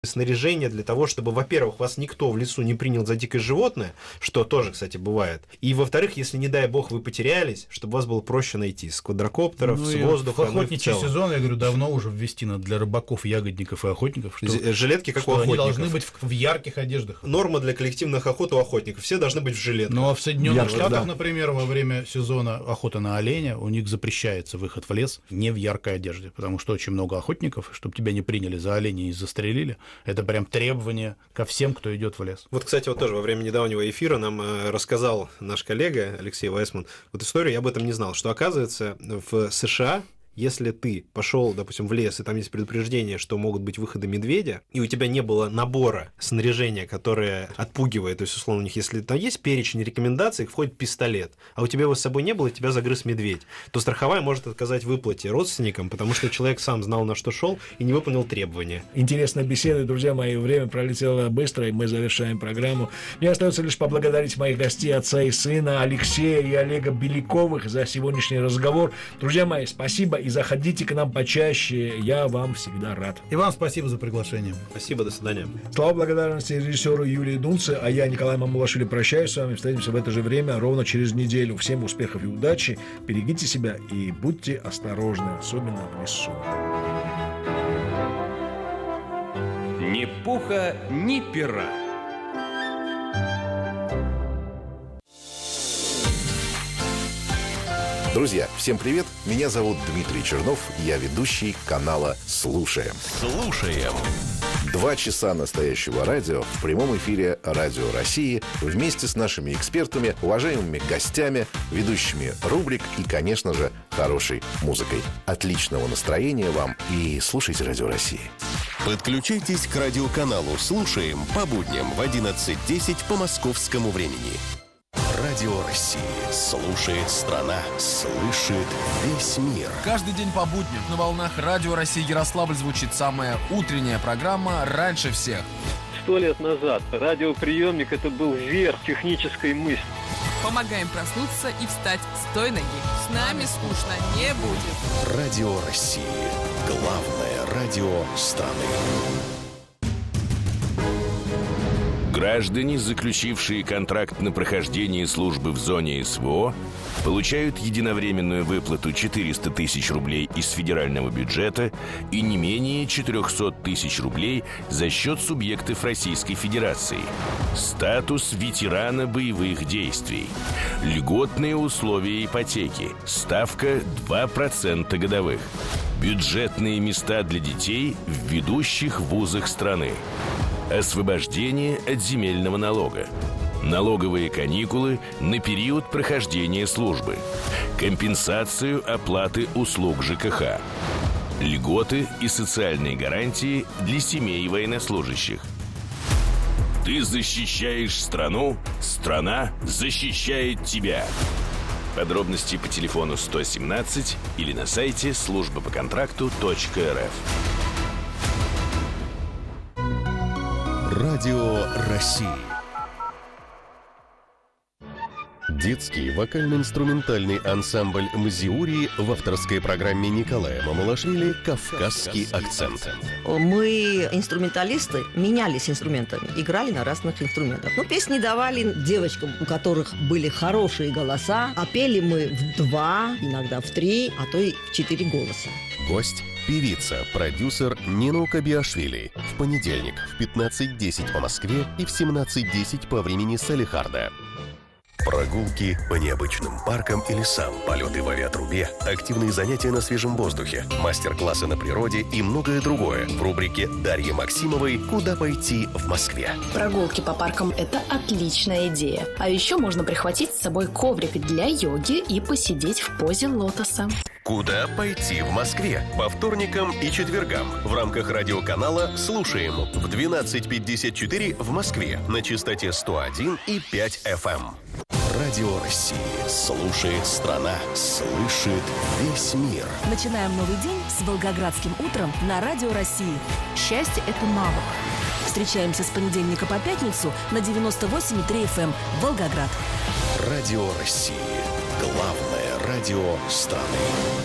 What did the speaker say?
снаряжение для того, чтобы, во-первых, вас никто в лесу не принял за дикое животное, что тоже, кстати, бывает. И, во-вторых, если, не дай бог, вы потерялись, чтобы вас было проще найти с квадрокоптеров, с воздуха. В охотничий сезон, я говорю, давно уже ввести надо для рыбаков, ягодников и охотников, что жилетки, как у охотников. Они должны быть в ярких одеждах. Норма для коллективных охот у охотников. Все должны быть в жилетках. Ну, а в Соединенных Штатах, например, во время сезона охоты на оленя у них запрещается выход в лес не в яркой одежде, потому что очень много охотников, чтобы тебя не приняли за оленя и застрелили. Это прям требование ко всем, кто идет в лес. Вот, кстати, вот тоже во время недавнего эфира нам рассказал наш коллега Алексей Вайсман вот историю, я об этом не знал, что, оказывается, в США, если ты пошел, допустим, в лес, и там есть предупреждение, что могут быть выходы медведя, и у тебя не было набора снаряжения, которое отпугивает, то есть, условно, у них, если там есть перечень рекомендаций, входит пистолет, а у тебя его с собой не было, и тебя загрыз медведь, то страховая может отказать в выплате родственникам, потому что человек сам знал, на что шел, и не выполнил требования. Интересная беседа, друзья мои, время пролетело быстро, и мы завершаем программу. Мне остается лишь поблагодарить моих гостей, отца и сына, Алексея и Олега Беляковых, за сегодняшний разговор. Друзья мои, спасибо. И заходите к нам почаще, я вам всегда рад. И вам спасибо за приглашение. Спасибо, до свидания. Слава благодарности режиссеру Юлии Дунце, а я, Николай Мамулашвили, прощаюсь с вами. Встретимся в это же время, ровно через неделю. Всем успехов и удачи, берегите себя и будьте осторожны, особенно в лесу. Ни пуха, ни пера. Друзья, всем привет! Меня зовут Дмитрий Чернов, я ведущий канала «Слушаем». Слушаем. 2 часа настоящего радио в прямом эфире Радио России вместе с нашими экспертами, уважаемыми гостями, ведущими рубрик и, конечно же, хорошей музыкой. Отличного настроения вам и слушайте Радио России. Подключайтесь к радиоканалу «Слушаем» по будням в 11:10 по московскому времени. Радио России. Слушает страна. Слышит весь мир. Каждый день по будням на волнах Радио России Ярославль звучит самая утренняя программа «Раньше всех». 100 лет назад радиоприемник — это был верх технической мысли. Помогаем проснуться и встать с той ноги. С нами скучно не будет. Радио России. Главное радио страны. Граждане, заключившие контракт на прохождение службы в зоне СВО, получают единовременную выплату 400 тысяч рублей из федерального бюджета и не менее 400 тысяч рублей за счет субъектов Российской Федерации. Статус ветерана боевых действий. Льготные условия ипотеки. Ставка 2% годовых. Бюджетные места для детей в ведущих вузах страны. Освобождение от земельного налога. Налоговые каникулы на период прохождения службы. Компенсацию оплаты услуг ЖКХ. Льготы и социальные гарантии для семей военнослужащих. Ты защищаешь страну, страна защищает тебя. Подробности по телефону 117 или на сайте службапоконтракту.рф. Радио России. Детский вокально-инструментальный ансамбль «Мзиури» в авторской программе Николая Мамулашвили «Кавказский акцент». Мы, инструменталисты, менялись инструментами, играли на разных инструментах. Но песни давали девочкам, у которых были хорошие голоса, а пели мы в 2, иногда в 3, а то и в 4 голоса. Гость – певица, продюсер Нина Кабиашвили. В понедельник в 15:10 по Москве и в 17:10 по времени Салехарда. Прогулки по необычным паркам и лесам, полеты в авиатрубе, активные занятия на свежем воздухе, мастер-классы на природе и многое другое в рубрике Дарьи Максимовой «Куда пойти в Москве». Прогулки по паркам – это отличная идея. А еще можно прихватить с собой коврик для йоги и посидеть в позе лотоса. «Куда пойти в Москве» по вторникам и четвергам в рамках радиоканала «Слушаем» в 12:54 в Москве на частоте 101,5 FM. Радио России. Слушает страна. Слышит весь мир. Начинаем новый день с Волгоградским утром на Радио России. Счастье – это навык. Встречаемся с понедельника по пятницу на 98,3 FM Волгоград. Радио России. Главное радио страны.